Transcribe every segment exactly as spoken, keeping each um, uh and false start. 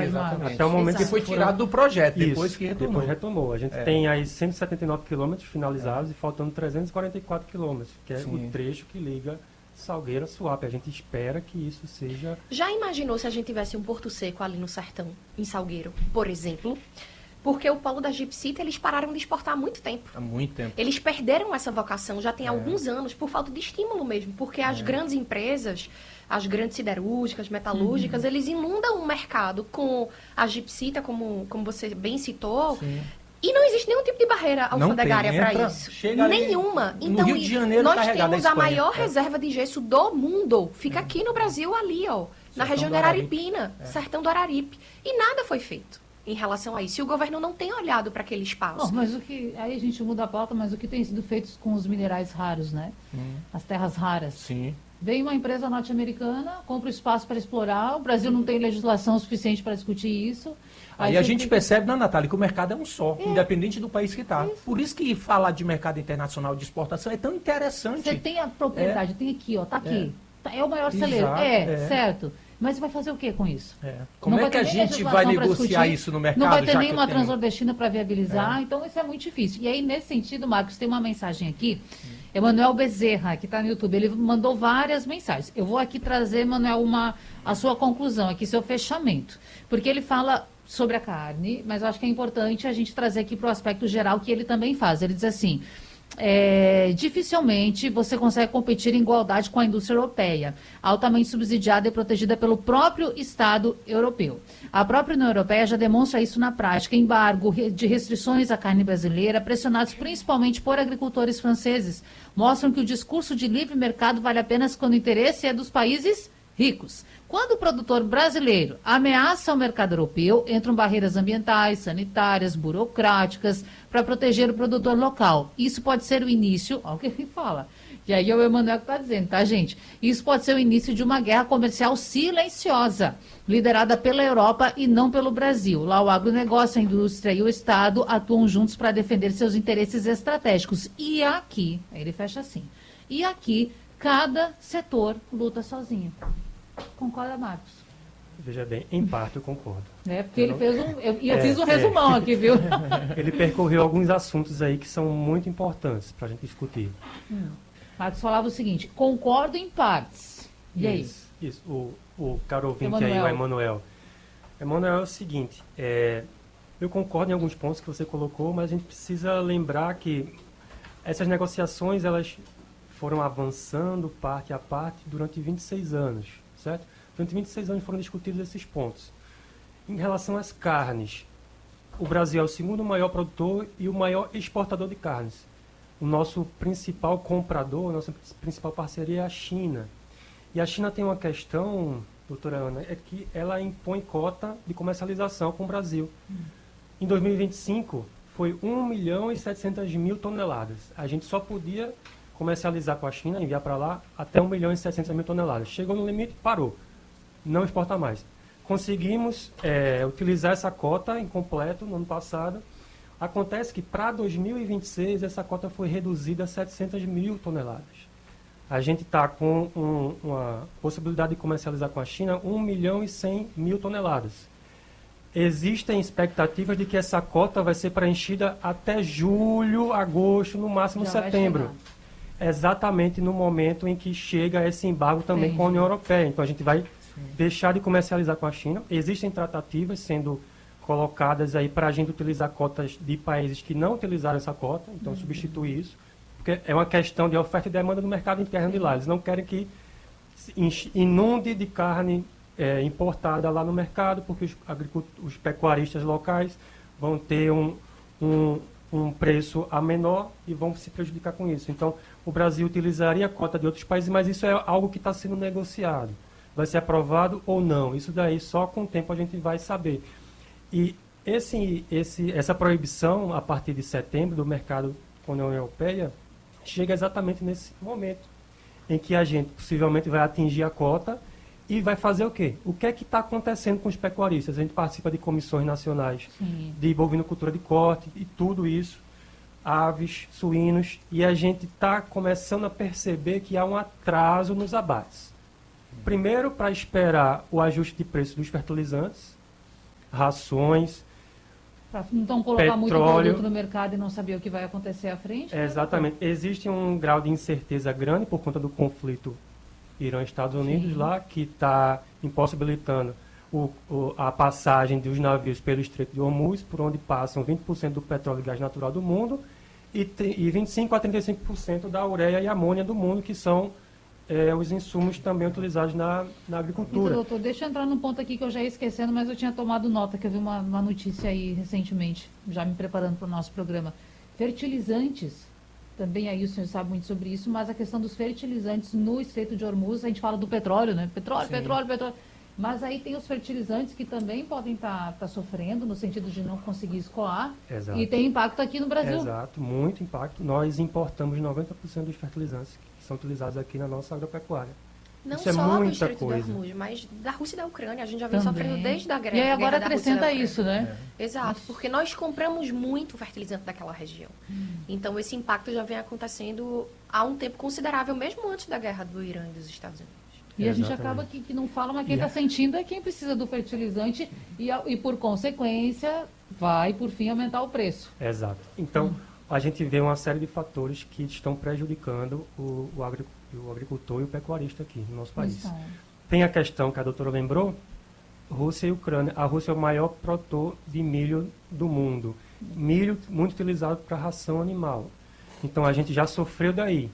É, exatamente. Até o momento que foi tirado do projeto, depois Isso, que retomou. Depois retomou. A gente é. tem aí cento e setenta e nove quilômetros finalizados é. e faltando trezentos e quarenta e quatro quilômetros, que é Sim. o trecho que liga Salgueiro a Suape. A gente espera que isso seja... Já imaginou se a gente tivesse um Porto Seco ali no sertão, em Salgueiro, por exemplo? Porque o polo da Gipsita, eles pararam de exportar há muito tempo. Há muito tempo. Eles perderam essa vocação já tem é. alguns anos, por falta de estímulo mesmo. Porque as é. grandes empresas, as grandes siderúrgicas, metalúrgicas, uhum. eles inundam o mercado com a Gipsita, como, como você bem citou. Sim. E não existe nenhum tipo de barreira alfandegária para isso. Nenhuma. Ali, então, no Rio de Janeiro, nós temos a, a maior é. reserva de gesso do mundo. Fica é. aqui no Brasil, ali, ó. Na Sertão região de Araripina, é. Sertão do Araripe. E nada foi feito em relação a isso. E o governo não tem olhado para aquele espaço. Não, mas o que... Aí a gente muda a pauta, mas o que tem sido feito com os minerais raros, né? Hum. As terras raras. Sim. Vem uma empresa norte-americana, compra o espaço para explorar, o Brasil não tem legislação suficiente para discutir isso. Aí, Aí a gente tem... percebe, né, Natália, que o mercado é um só, é. independente do país que está. Por isso que falar de mercado internacional de exportação é tão interessante. Você tem a propriedade, é. tem aqui, ó, tá aqui. É, é o maior celeiro. É, é, certo. Mas vai fazer o que com isso? É. Como é que a gente vai negociar isso no mercado? Não vai ter nenhuma transnordestina para viabilizar, é. então isso é muito difícil. E aí, nesse sentido, Marcos, tem uma mensagem aqui. Hum. Emanuel Bezerra, que está no YouTube, ele mandou várias mensagens. Eu vou aqui trazer, Emanuel, uma, a sua conclusão, aqui, seu fechamento. Porque ele fala sobre a carne, mas eu acho que é importante a gente trazer aqui para o aspecto geral que ele também faz. Ele diz assim... É, dificilmente você consegue competir em igualdade com a indústria europeia, altamente subsidiada e protegida pelo próprio Estado europeu. A própria União Europeia já demonstra isso na prática, embargo de restrições à carne brasileira, pressionados principalmente por agricultores franceses, mostram que o discurso de livre mercado vale apenas quando o interesse é dos países ricos. Quando o produtor brasileiro ameaça o mercado europeu, entram barreiras ambientais, sanitárias, burocráticas, para proteger o produtor local. Isso pode ser o início, olha o que ele fala, e aí é o Emanuel que está dizendo, tá, gente? Isso pode ser o início de uma guerra comercial silenciosa, liderada pela Europa e não pelo Brasil. Lá o agronegócio, a indústria e o Estado atuam juntos para defender seus interesses estratégicos. E aqui, aí ele fecha assim, e aqui cada setor luta sozinho. Concorda, Marcos? Veja bem, em parte eu concordo. É, porque eu ele não... fez um... Eu, eu é, fiz um resumão é. aqui, viu? Ele percorreu alguns assuntos aí que são muito importantes para a gente discutir. Hum. Marcos falava o seguinte, concordo em partes. E aí? Isso, isso. O, o caro ouvinte Emanuel. aí, o Emanuel. Emanuel é o seguinte, é, eu concordo em alguns pontos que você colocou, mas a gente precisa lembrar que essas negociações, elas foram avançando parte a parte durante vinte e seis anos, certo? Durante vinte e seis anos foram discutidos esses pontos. Em relação às carnes, o Brasil é o segundo maior produtor e o maior exportador de carnes. O nosso principal comprador, a nossa principal parceria é a China. E a China tem uma questão, doutora Ana, é que ela impõe cota de comercialização com o Brasil. Hum. Em dois mil e vinte e cinco, foi um milhão e setecentas mil toneladas. A gente só podia comercializar com a China, enviar para lá, até um milhão e setecentas mil toneladas. Chegou no limite, parou. Não exporta mais. Conseguimos é, utilizar essa cota incompleto no ano passado. Acontece que para dois mil e vinte e seis essa cota foi reduzida a setecentas mil toneladas. A gente está com um, uma possibilidade de comercializar com a China um milhão e cem mil toneladas. Existem expectativas de que essa cota vai ser preenchida até julho, agosto, no máximo Já setembro. Exatamente no momento em que chega esse embargo também Sim. com a União Europeia. Então a gente vai Sim. deixar de comercializar com a China. Existem tratativas sendo colocadas aí para a gente utilizar cotas de países que não utilizaram essa cota, então uhum. substituir isso, porque é uma questão de oferta e demanda do mercado interno de lá. Eles não querem que inunde de carne é, importada lá no mercado, porque os, os pecuaristas locais vão ter um, um, um preço a menor e vão se prejudicar com isso. Então, o Brasil utilizaria a cota de outros países, mas isso é algo que está sendo negociado. Vai ser aprovado ou não? Isso daí só com o tempo a gente vai saber. E esse, esse, essa proibição, a partir de setembro, do mercado com a União Europeia, chega exatamente nesse momento, em que a gente possivelmente vai atingir a cota e vai fazer o quê? O que é que está acontecendo com os pecuaristas? A gente participa de comissões nacionais Sim. de bovinocultura de corte e tudo isso, aves, suínos, e a gente está começando a perceber que há um atraso nos abates. Primeiro, para esperar o ajuste de preço dos fertilizantes, rações, para não colocar petróleo, muito produto no mercado e não saber o que vai acontecer à frente. É, exatamente. Existe um grau de incerteza grande por conta do conflito Irã-Estados Unidos. Sim. Lá, que está impossibilitando o, o, a passagem dos navios pelo Estreito de Hormuz, por onde passam vinte por cento do petróleo e gás natural do mundo e, e vinte e cinco por cento a trinta e cinco por cento da ureia e amônia do mundo, que são é, os insumos também utilizados na, na agricultura. Então, doutor, deixa eu entrar num ponto aqui que eu já ia esquecendo, mas eu tinha tomado nota, que eu vi uma, uma notícia aí recentemente, já me preparando para o nosso programa. Fertilizantes, também aí o senhor sabe muito sobre isso, mas a questão dos fertilizantes no Estreito de Hormuz, a gente fala do petróleo, né? Petróleo, Sim. petróleo, petróleo. Mas aí tem os fertilizantes que também podem estar tá, tá sofrendo, no sentido de não conseguir escoar. Exato. E tem impacto aqui no Brasil. Exato, muito impacto. Nós importamos noventa por cento dos fertilizantes que são utilizados aqui na nossa agropecuária. Não isso só é muita do Estreito coisa. de Hormuz, mas da Rússia e da Ucrânia. A gente já vem também. sofrendo desde a guerra. E aí agora guerra acrescenta isso, né? É. Exato, porque nós compramos muito fertilizante daquela região. Hum. Então esse impacto já vem acontecendo há um tempo considerável, mesmo antes da guerra do Irã e dos Estados Unidos. E a Exatamente. gente acaba que, que não fala, mas quem está sentindo é quem precisa do fertilizante e, e, por consequência, vai, por fim, aumentar o preço. Exato. Então, hum. a gente vê uma série de fatores que estão prejudicando o, o, agric, o agricultor e o pecuarista aqui no nosso país. Então. Tem a questão que a doutora lembrou, Rússia e Ucrânia. A Rússia é o maior produtor de milho do mundo. Milho muito utilizado para ração animal. Então, a gente já sofreu daí.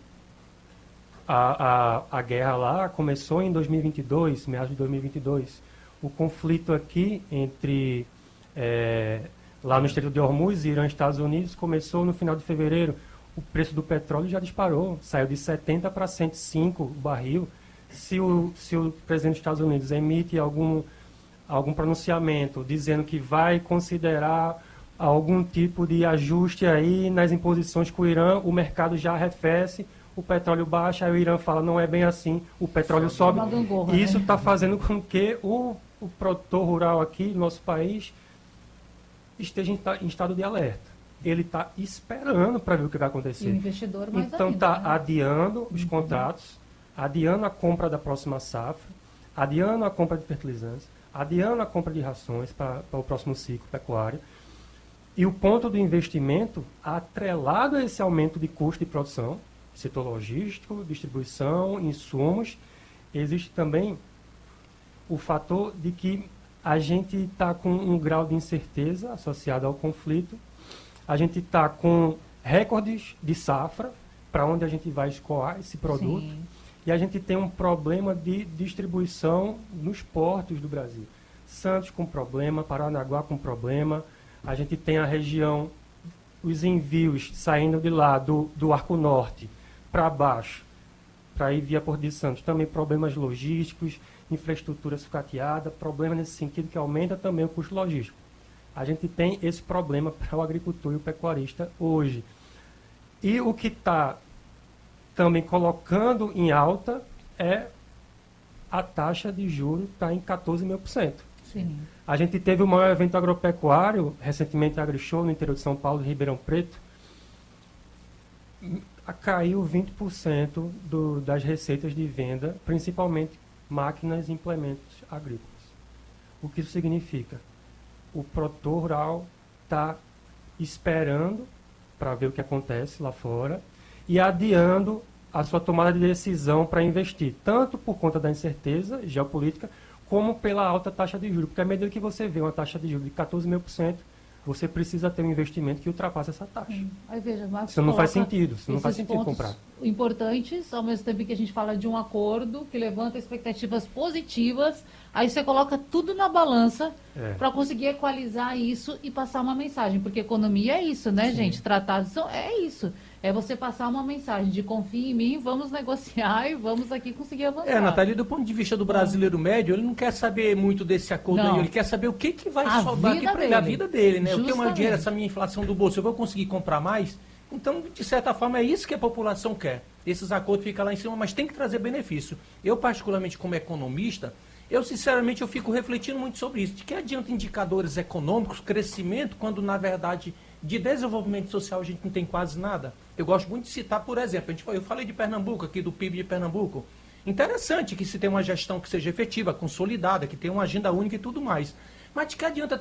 A, a, a guerra lá começou em dois mil e vinte e dois, meados de dois mil e vinte e dois. O conflito aqui entre, é, lá no Estreito de Hormuz, Irã e Estados Unidos, começou no final de fevereiro. O preço do petróleo já disparou, saiu de setenta para cento e cinco o barril. Se o, se o presidente dos Estados Unidos emite algum, algum pronunciamento dizendo que vai considerar algum tipo de ajuste aí nas imposições com o Irã, o mercado já arrefece, o petróleo baixa, aí o Irã fala, não é bem assim, o petróleo sobe. Gangorra, e isso está né? fazendo com que o, o produtor rural aqui no nosso país esteja em, em estado de alerta. Ele está esperando para ver o que vai acontecer. E o investidor mais Então está né? adiando os uhum. contratos, adiando a compra da próxima safra, adiando a compra de fertilizantes, adiando a compra de rações para o próximo ciclo pecuário. E o ponto do investimento, atrelado a esse aumento de custo de produção, setor logístico, distribuição, insumos, existe também o fator de que a gente está com um grau de incerteza associado ao conflito, a gente está com recordes de safra, para onde a gente vai escoar esse produto, Sim. e a gente tem um problema de distribuição nos portos do Brasil. Santos com problema, Paranaguá com problema, a gente tem a região, os envios saindo de lá do, do Arco Norte, para baixo, para ir via Porto de Santos. Também problemas logísticos, infraestrutura sucateada, problema nesse sentido que aumenta também o custo logístico. A gente tem esse problema para o agricultor e o pecuarista hoje. E o que está também colocando em alta é a taxa de juros está em quatorze mil por cento. Sim. A gente teve o maior evento agropecuário, recentemente a AgriShow, no interior de São Paulo, Ribeirão Preto, caiu vinte por cento do, das receitas de venda, principalmente máquinas e implementos agrícolas. O que isso significa? O produtor rural está esperando para ver o que acontece lá fora e adiando a sua tomada de decisão para investir, tanto por conta da incerteza geopolítica, como pela alta taxa de juros. Porque à medida que você vê uma taxa de juros de quatorze mil por cento, você precisa ter um investimento que ultrapasse essa taxa. Hum. Aí, veja, isso não faz sentido, isso não faz sentido comprar. Importantes, ao mesmo tempo que a gente fala de um acordo que levanta expectativas positivas, aí você coloca tudo na balança é. para conseguir equalizar isso e passar uma mensagem, porque economia é isso, né, Sim. gente? Tratados são, é isso. É você passar uma mensagem de confia em mim, vamos negociar e vamos aqui conseguir avançar. É, Natália, do ponto de vista do brasileiro médio, ele não quer saber muito desse acordo não. aí, ele quer saber o que, que vai a sobrar aqui para ele, a vida dele, né? Eu tenho uma dinheiro, essa minha inflação do bolso, eu vou conseguir comprar mais? Então, de certa forma, é isso que a população quer. Esses acordos ficam lá em cima, mas tem que trazer benefício. Eu, particularmente, como economista, eu, sinceramente, eu fico refletindo muito sobre isso. De que adianta indicadores econômicos, crescimento, quando, na verdade, de desenvolvimento social a gente não tem quase nada? Eu gosto muito de citar, por exemplo, a gente, eu falei de Pernambuco, aqui do P I B de Pernambuco. Interessante que se tenha uma gestão que seja efetiva, consolidada, que tenha uma agenda única e tudo mais. Mas de que adianta